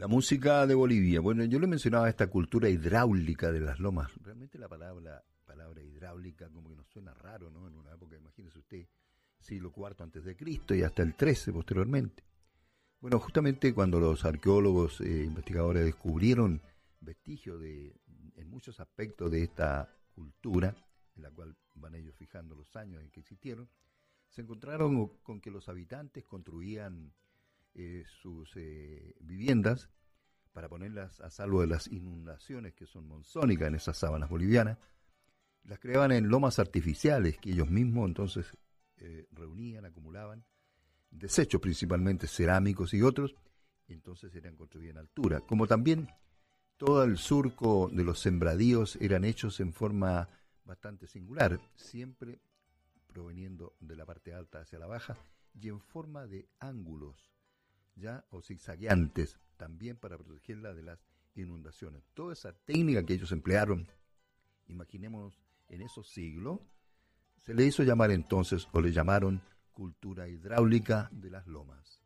La música de Bolivia. Bueno, yo le mencionaba esta cultura hidráulica de las lomas. Realmente la palabra hidráulica como que nos suena raro, ¿no? En una época, imagínese usted, siglo IV antes de Cristo y hasta el XIII posteriormente. Bueno, justamente cuando los arqueólogos investigadores descubrieron vestigios en muchos aspectos de esta cultura, en la cual van ellos fijando los años en que existieron, se encontraron con que los habitantes construían sus viviendas para ponerlas a salvo de las inundaciones que son monzónicas en esas sabanas bolivianas. Las creaban en lomas artificiales que ellos mismos entonces reunían, acumulaban, desechos principalmente cerámicos y otros, y entonces eran construidas en altura. Como también todo el surco de los sembradíos eran hechos en forma bastante singular, siempre proveniendo de la parte alta hacia la baja y en forma de ángulos, ya o zigzagueantes, también para protegerla de las inundaciones. Toda esa técnica que ellos emplearon, imaginemos en esos siglos, se le hizo llamar entonces, o le llamaron cultura hidráulica de las lomas.